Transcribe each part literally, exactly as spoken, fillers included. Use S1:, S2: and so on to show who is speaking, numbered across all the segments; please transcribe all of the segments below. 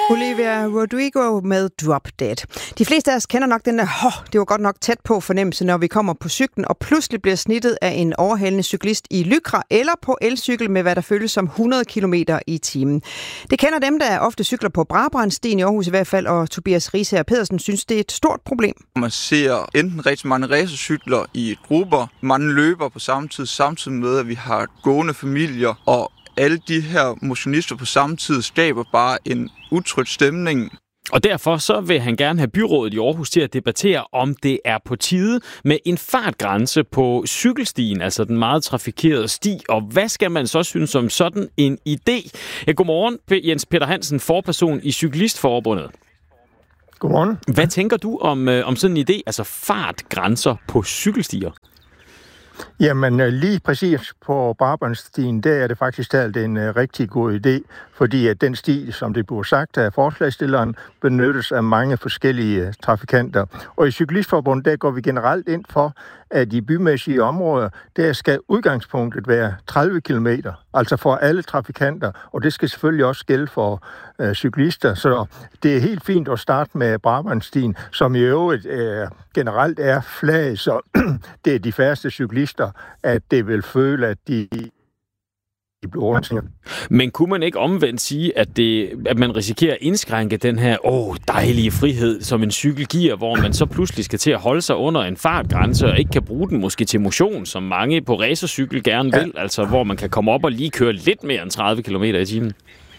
S1: Olivia Rodrigo med Drop Dead. De fleste af os kender nok den der, oh, det var godt nok tæt på fornemmelse, når vi kommer på cyklen, og pludselig bliver snittet af en overhalende cyklist i Lycra eller på elcykel med, hvad der føles som hundrede kilometer i timen. Det kender dem, der ofte cykler på Brabrandstien i Aarhus i hvert fald, og Tobias Risager Pedersen synes, det er et stort problem.
S2: Man ser enten rigtig mange racercykler i grupper, mange løber på samme tid, samtidig med, at vi har gående familier, og alle de her motionister på samme tid skaber bare en utryg stemning.
S3: Og derfor så vil han gerne have byrådet i Aarhus til at debattere, om det er på tide med en fartgrænse på cykelstien, altså den meget trafikerede sti. Og hvad skal man så synes om sådan en idé? Ja, godmorgen, Jens Peter Hansen, forperson i Cyklistforbundet.
S4: Godmorgen.
S3: Hvad tænker du om, øh, om sådan en idé, altså fartgrænser på cykelstier?
S4: Jamen lige præcis på Brabrandstien, der er det faktisk talt en uh, rigtig god idé, fordi at den sti, som det bliver sagt af forslagsstilleren, benyttes af mange forskellige uh, trafikanter. Og i Cyklistforbundet, der går vi generelt ind for, at i bymæssige områder, der skal udgangspunktet være tredive kilometer, altså for alle trafikanter, og det skal selvfølgelig også gælde for uh, cyklister. Så det er helt fint at starte med Brabrandstien, som i øvrigt uh, generelt er flag, så det er de færreste cyklister, at det vil føle, at de
S3: Men kunne man ikke omvendt sige, at, det, at man risikerer at indskrænke den her åh, dejlige frihed, som en cykel giver, hvor man så pludselig skal til at holde sig under en fartgrænse, og ikke kan bruge den måske til motion, som mange på racercykel gerne vil, ja. Altså hvor man kan komme op og lige køre lidt mere end tredive kilometer i timen?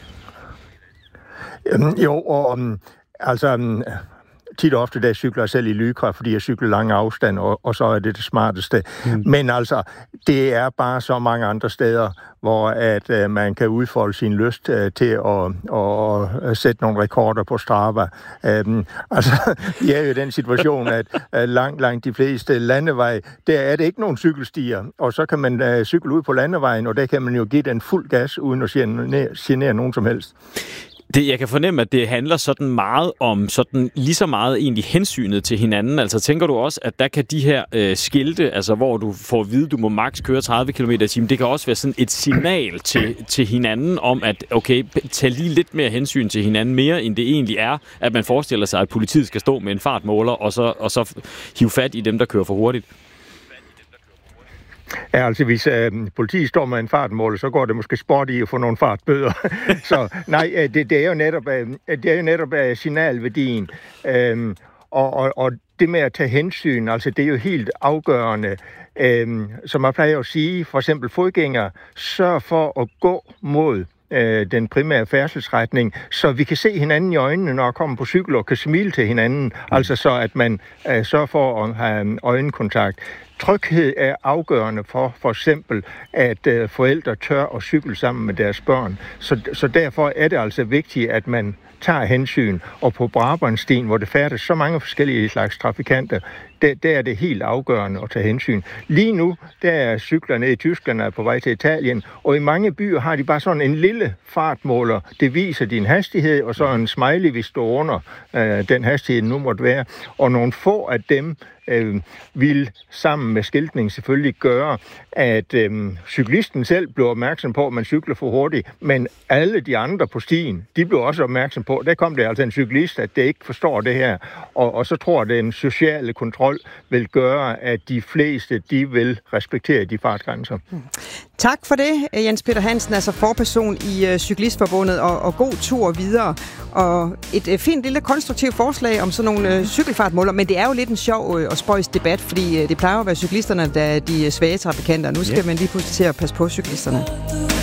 S4: Jo, og um, altså... Um, tit og ofte, der cykler jeg selv i Lycra, fordi jeg cykler lange afstand, og, og så er det det smarteste. Mm. Men altså, det er bare så mange andre steder, hvor at uh, man kan udfolde sin lyst uh, til at, at, at sætte nogle rekorder på Strava. Um, altså, vi er jo i den situation, at uh, langt, langt de fleste landeveje, der er det ikke nogen cykelstier, og så kan man uh, cykle ud på landevejen, og der kan man jo give den fuld gas, uden at genere, genere nogen som helst.
S3: Det, jeg kan fornemme, at det handler sådan meget om sådan lige så meget egentlig hensynet til hinanden. Altså tænker du også, at der kan de her øh, skilte, altså hvor du får at vide, at du må maks køre tredive kilometer i timen, det kan også være sådan et signal til, til hinanden om, at okay, tag lige lidt mere hensyn til hinanden, mere end det egentlig er, at man forestiller sig, at politiet skal stå med en fartmåler, og så, og så hive fat i dem, der kører for hurtigt.
S4: Ja, altså hvis øh, politiet står med en fartmåler, så går det måske sport i at få nogle fartbøder. Så nej, det, det er jo netop, øh, det er jo netop øh, signalværdien. Øh, og, og, og det med at tage hensyn, altså det er jo helt afgørende. Øh, som man plejer at sige, for eksempel fodgængere, sørg for at gå mod øh, den primære færdselsretning, så vi kan se hinanden i øjnene, når jeg kommer på cykel, og kan smile til hinanden. Altså så, at man øh, sørger for at have øjenkontakt. Tryghed er afgørende for for eksempel, at øh, forældre tør at cykle sammen med deres børn. Så, så derfor er det altså vigtigt, at man tager hensyn. Og på Brabrandstien, hvor det færdes så mange forskellige slags trafikanter, der, der er det helt afgørende at tage hensyn. Lige nu, der er cyklerne i Tyskland er på vej til Italien, og i mange byer har de bare sådan en lille fartmåler. Det viser din hastighed, og så en smiley, hvis du under øh, den hastighed nu måtte være. Og nogle få af dem øh, vil sammen med skiltning selvfølgelig gøre, at øh, cyklisten selv bliver opmærksom på, at man cykler for hurtigt, men alle de andre på stien, de bliver også opmærksom på, der kom det altså en cyklist, at det ikke forstår det her, og, og så tror jeg, at den sociale kontrol vil gøre, at de fleste, de vil respektere de fartgrænser.
S1: Tak for det, Jens Peter Hansen, altså forperson i uh, Cyklistforbundet, og, og god tur videre. Og et uh, fint lille konstruktivt forslag om sådan nogle uh, cykelfartmåler, men det er jo lidt en sjov uh, og spøjs debat, fordi uh, det plejer at være cyklisterne, der er de uh, svage trafikanter. Nu skal yeah. man lige pludselig til at passe på cyklisterne.